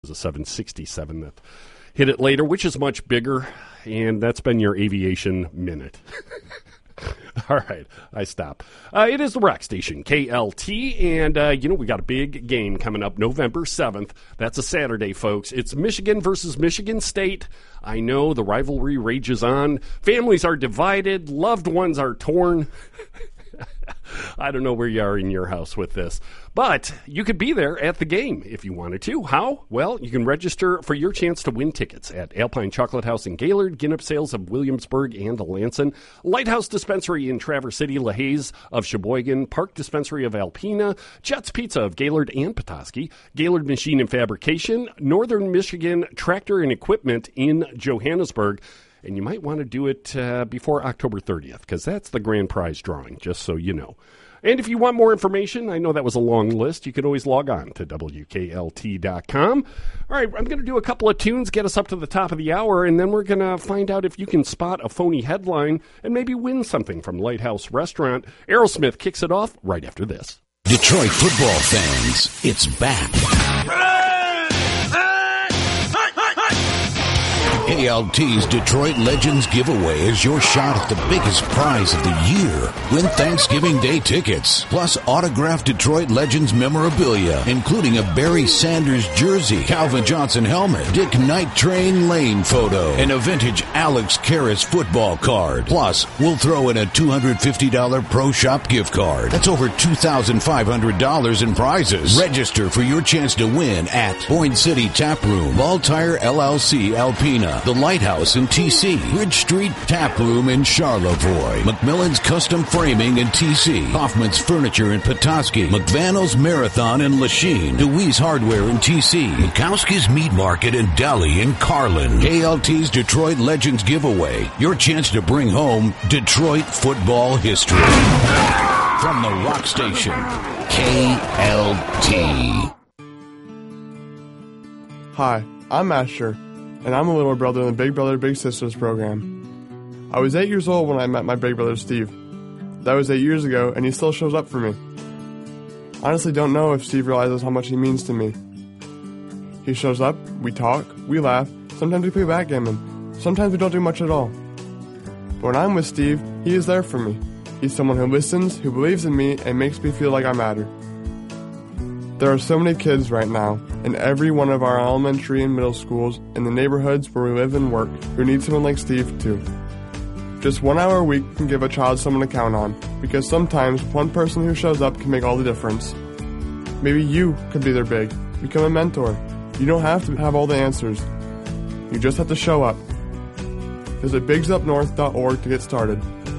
a 767 that hit it later, which is much bigger, and that's been your aviation minute. All right, I stop. It is the Rock Station, KLT, and, we got a big game coming up November 7th. That's a Saturday, folks. It's Michigan versus Michigan State. I know the rivalry rages on. Families are divided. Loved ones are torn. I don't know where you are in your house with this, but you could be there at the game if you wanted to. How? Well, you can register for your chance to win tickets at Alpine Chocolate House in Gaylord, Ginnep Sales of Williamsburg and Lansing, Lighthouse Dispensary in Traverse City, LaHaye of Sheboygan, Park Dispensary of Alpena, Jets Pizza of Gaylord and Petoskey, Gaylord Machine and Fabrication, Northern Michigan Tractor and Equipment in Johannesburg. And you might want to do it before October 30th, because that's the grand prize drawing, just so you know. And if you want more information, I know that was a long list, you can always log on to WKLT.com. All right, I'm going to do a couple of tunes, get us up to the top of the hour, and then we're going to find out if you can spot a phony headline and maybe win something from Lighthouse Restaurant. Aerosmith kicks it off right after this. Detroit football fans, it's back. KLT's Detroit Legends Giveaway is your shot at the biggest prize of the year. Win Thanksgiving Day tickets, plus autographed Detroit Legends memorabilia, including a Barry Sanders jersey, Calvin Johnson helmet, Dick Night Train Lane photo, and a vintage Alex Karras football card. Plus, we'll throw in a $250 Pro Shop gift card. That's over $2,500 in prizes. Register for your chance to win at Boyne City Tap Room, Ball Tire LLC Alpena, The Lighthouse in TC, Bridge Street Tap Room in Charlevoix, McMillan's Custom Framing in TC, Hoffman's Furniture in Petoskey, McVannell's Marathon in Lachine, DeWeese Hardware in TC, Mikowski's Meat Market in Delhi and Carlin. KLT's Detroit Legends Giveaway, your chance to bring home Detroit football history. From the Rock Station, KLT. Hi, I'm Asher, and I'm a little brother in the Big Brother Big Sisters program. I was 8 years old when I met my big brother Steve. That was 8 years ago, and he still shows up for me. Honestly, don't know if Steve realizes how much he means to me. He shows up, we talk, we laugh, sometimes we play backgammon, sometimes we don't do much at all. But when I'm with Steve, he is there for me. He's someone who listens, who believes in me, and makes me feel like I matter. There are so many kids right now, in every one of our elementary and middle schools, in the neighborhoods where we live and work, who need someone like Steve too. Just 1 hour a week can give a child someone to count on, because sometimes one person who shows up can make all the difference. Maybe you could be their big, become a mentor. You don't have to have all the answers. You just have to show up. Visit bigsupnorth.org to get started.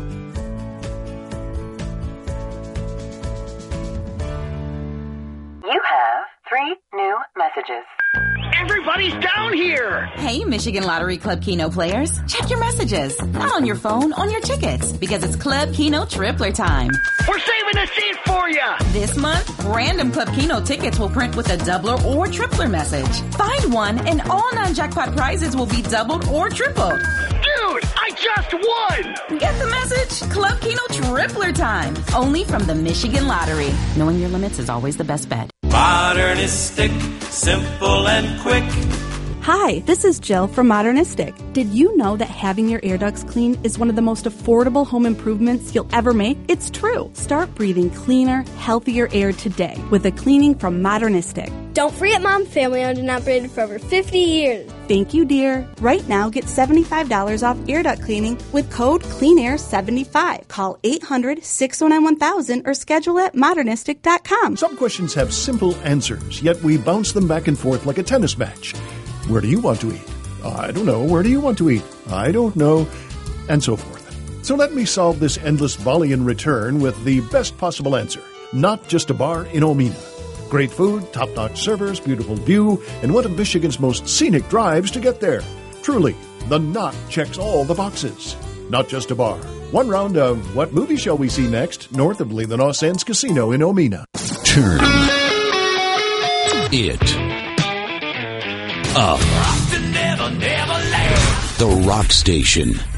Messages. Everybody's down here! Hey, Michigan Lottery Club Keno players. Check your messages. Not on your phone, on your tickets. Because it's Club Keno Tripler time. We're saving a seat for you! This month, random Club Keno tickets will print with a doubler or tripler message. Find one and all non-jackpot prizes will be doubled or tripled. Dude, I just won! Get the message? Club Keno Tripler time. Only from the Michigan Lottery. Knowing your limits is always the best bet. Modernistic, simple and quick. Hi, this is Jill from Modernistic. Did you know that having your air ducts cleaned is one of the most affordable home improvements you'll ever make? It's true. Start breathing cleaner, healthier air today with a cleaning from Modernistic. Don't forget Mom Family Owned and Operated for over 50 years. Thank you, dear. Right now, get $75 off air duct cleaning with code CleanAir75. Call 800-609-1000 or schedule at modernistic.com. Some questions have simple answers, yet we bounce them back and forth like a tennis match. Where do you want to eat? I don't know. Where do you want to eat? I don't know. And so forth. So let me solve this endless volley in return with the best possible answer. Not Just a Bar in Omena. Great food, top-notch servers, beautiful view, and one of Michigan's most scenic drives to get there. Truly, the Knot checks all the boxes. Not Just a Bar. One round of What Movie Shall We See Next? North of Leelanau Sands Casino in Omena. Turn it up. The Rock Station.